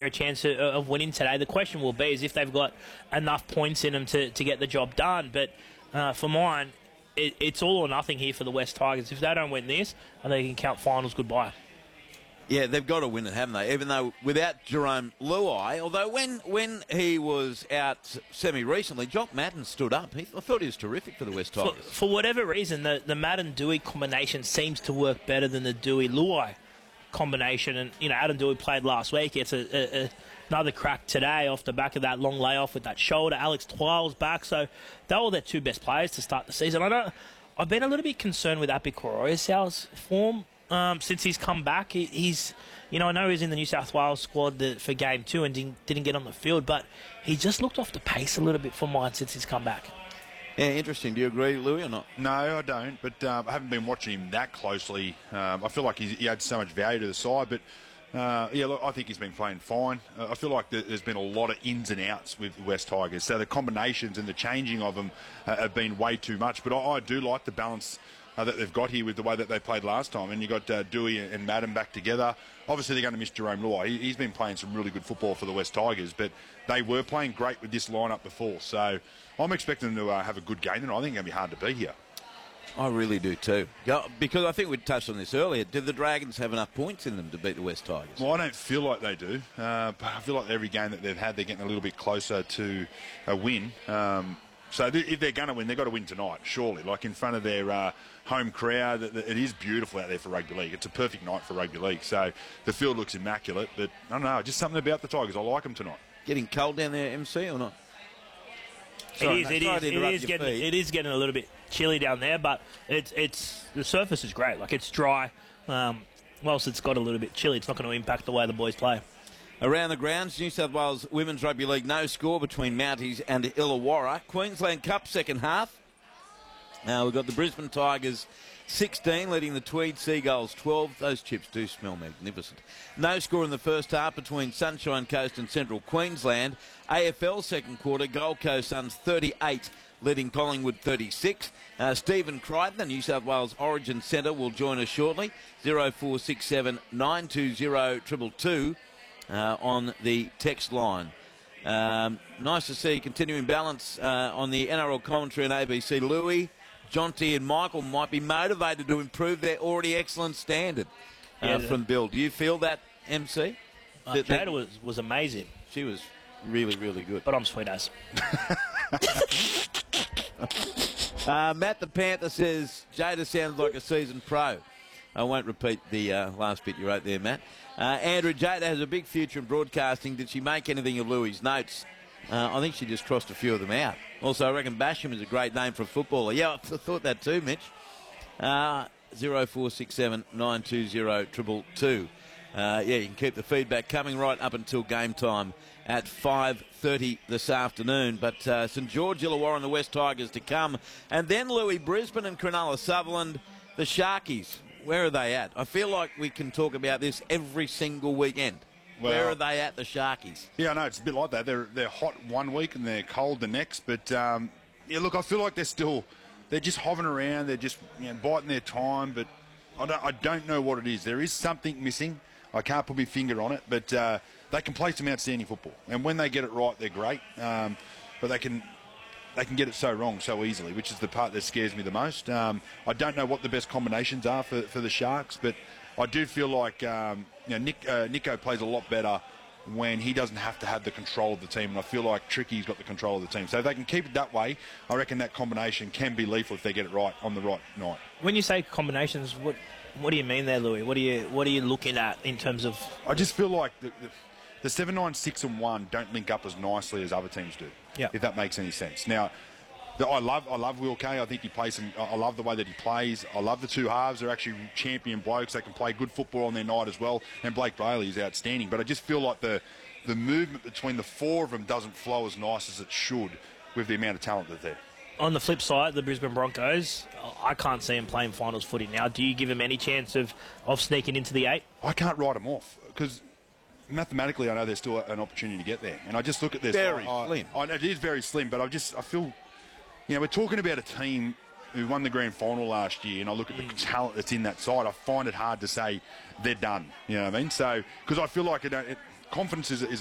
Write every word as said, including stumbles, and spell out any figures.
a chance of, of winning today. The question will be is if they've got enough points in them to, to get the job done. But uh, for mine, it, it's all or nothing here for the West Tigers. If they don't win this, I think they can count finals goodbye. Yeah, they've got to win it, haven't they? Even though without Jerome Luai, although when when he was out semi-recently, Jock Madden stood up. He, I thought he was terrific for the West Tigers. For, for whatever reason, the, the Madden-Dewey combination seems to work better than the Dewey-Luai combination. And, you know, Adam Dewey played last week. It's a, a, a, another crack today off the back of that long layoff with that shoulder. Alex Twile's back. So they were their two best players to start the season. I know I've been a little bit concerned with Api Koroisau's form. Um, since he's come back, he, he's, you know, I know he's in the New South Wales squad the, for game two and didn't, didn't get on the field, but he just looked off the pace a little bit for mine since he's come back. Yeah, interesting. Do you agree, Louis, or not? No, I don't, but uh, I haven't been watching him that closely. Um, I feel like he's, he adds so much value to the side, but uh, yeah, look, I think he's been playing fine. Uh, I feel like there's been a lot of ins and outs with the West Tigers, so the combinations and the changing of them uh, have been way too much, but I, I do like the balance Uh, that they've got here with the way that they played last time. And you got uh, Dewey and Madden back together. Obviously, they're going to miss Jerome Luai. He, he's been playing some really good football for the West Tigers, but they were playing great with this lineup before. So I'm expecting them to uh, have a good game, and I think it's going to be hard to beat here. I really do too. Because I think we touched on this earlier. Did the Dragons have enough points in them to beat the West Tigers? Well, I don't feel like they do. Uh, but I feel like every game that they've had, they're getting a little bit closer to a win. Um, So th- if they're going to win, they've got to win tonight, surely. Like in front of their uh, home crowd. It is beautiful out there for rugby league. It's a perfect night for rugby league. So the field looks immaculate. But I don't know, just something about the Tigers. I like them tonight. Getting cold down there, M C, or not? Sorry, it is. It is, it is getting. Feet. It is getting a little bit chilly down there, but it's it's the surface is great. Like it's dry. Um, whilst it's got a little bit chilly, it's not going to impact the way the boys play. Around the grounds, New South Wales Women's Rugby League, no score between Mounties and Illawarra. Queensland Cup second half. Now we've got the Brisbane Tigers sixteen, leading the Tweed Seagulls twelve. Those chips do smell magnificent. No score in the first half between Sunshine Coast and Central Queensland. A F L second quarter, Gold Coast Suns thirty-eight, leading Collingwood thirty-six. Uh, Stephen Crichton, the New South Wales Origin Centre, will join us shortly. zero four six seven nine two zero two two two. Uh, on the text line. Um, nice to see continuing balance uh, on the N R L commentary on A B C. Louis, Jonty and Michael might be motivated to improve their already excellent standard uh, yeah, from Bill. Do you feel that, M C? Uh, that, Jada was, was amazing. She was really, really good. But I'm sweet as. uh, Matt the Panther says, Jada sounds like a seasoned pro. I won't repeat the uh, last bit you wrote there, Matt. Uh, Andrew, Jada has a big future in broadcasting. Did she make anything of Louis' notes? Uh, I think she just crossed a few of them out. Also, I reckon Basham is a great name for a footballer. Yeah, I thought that too, Mitch. Uh, zero four six seven nine two zero two two two. Uh, yeah, you can keep the feedback coming right up until game time at five thirty this afternoon. But uh, St George, Illawarra and the West Tigers to come. And then Louis, Brisbane and Cronulla Sutherland, the Sharkies. Where are they at? I feel like we can talk about this every single weekend. Well, where are they at, the Sharkies? Yeah, I know, it's a bit like that. They're they're hot one week and they're cold the next. But, um, yeah, look, I feel like they're still, they're just hovering around. They're just you know, biding their time. But I don't, I don't know what it is. There is something missing. I can't put my finger on it. But uh, they can play some outstanding football. And when they get it right, they're great. Um, but they can... They can get it so wrong so easily, which is the part that scares me the most. Um, I don't know what the best combinations are for, for the Sharks, but I do feel like um, you know, Nick, uh, Nico plays a lot better when he doesn't have to have the control of the team, and I feel like Tricky's got the control of the team. So if they can keep it that way, I reckon that combination can be lethal if they get it right on the right night. When you say combinations, what what do you mean there, Louis? What are you what are you looking at in terms of? I just feel like the, the, the seven, nine, six, and one don't link up as nicely as other teams do. Yeah. If that makes any sense. Now, the, I love I love Will Kay. I think he plays some. I love the way that he plays. I love the two halves. They're actually champion blokes. They can play good football on their night as well. And Blake Bailey is outstanding. But I just feel like the the movement between the four of them doesn't flow as nice as it should with the amount of talent that's there. On the flip side, the Brisbane Broncos, I can't see them playing finals footy now. Do you give them any chance of, of sneaking into the eight? I can't write them off because mathematically I know there's still an opportunity to get there. And I just look at this. Very I, slim. I, I, it is very slim, but I just I feel, you know, we're talking about a team who won the grand final last year, and I look at the mm. talent that's in that side. I find it hard to say they're done. You know what I mean? So, because I feel like it, it, confidence is, is